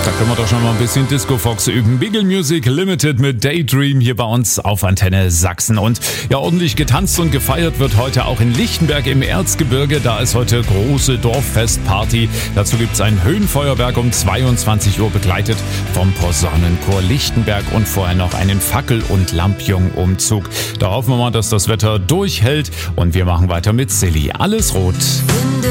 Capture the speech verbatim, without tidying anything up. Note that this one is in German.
Da können wir doch schon mal ein bisschen Disco Fox üben. Beagle Music Limited mit Daydream hier bei uns auf Antenne Sachsen. Und ja, ordentlich getanzt und gefeiert wird heute auch in Lichtenberg im Erzgebirge. Da ist heute große Dorffestparty. Dazu gibt's ein Höhenfeuerwerk um zweiundzwanzig Uhr, begleitet vom Posaunenchor Lichtenberg und vorher noch einen Fackel- und Lampion-Umzug. Da hoffen wir mal, dass das Wetter durchhält und wir machen weiter mit Silly. Alles rot.